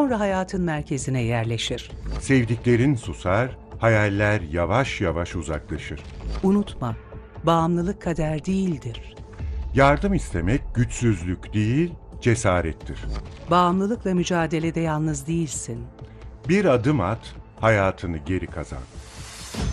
Sonra hayatın merkezine yerleşir. Sevdiklerin susar, hayaller yavaş yavaş uzaklaşır. Unutma, bağımlılık kader değildir. Yardım istemek güçsüzlük değil, cesarettir. Bağımlılıkla mücadelede yalnız değilsin. Bir adım at, hayatını geri kazan.